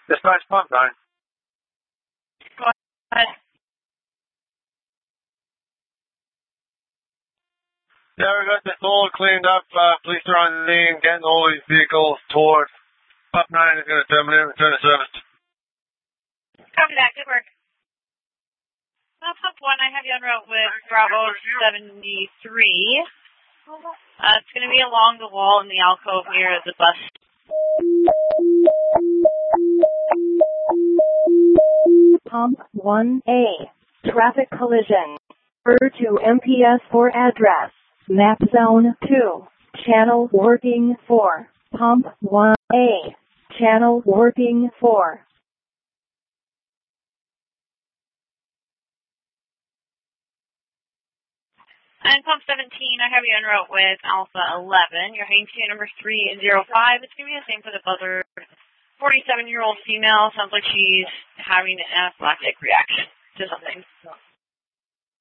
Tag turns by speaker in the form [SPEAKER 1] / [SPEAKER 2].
[SPEAKER 1] Dispatch pump 9.
[SPEAKER 2] Go ahead.
[SPEAKER 1] Yeah, we got this all cleaned up. Police are on the scene, getting all these vehicles towards pump 9 is going to terminate and return to service.
[SPEAKER 2] Copy that. Good work. Pump 1, I have you en route with Bravo 73. It's going to be along the wall in the alcove near the bus.
[SPEAKER 3] Pump 1A. Traffic collision. Refer to MPS for address. Map zone 2. Channel working 4. Pump 1A. Channel working 4.
[SPEAKER 2] And pump 17, I have you en route with Alpha 11. You're heading to number 305. It's going to be the same for the buzzer. 47-year-old female. Sounds like she's having an anaphylactic reaction.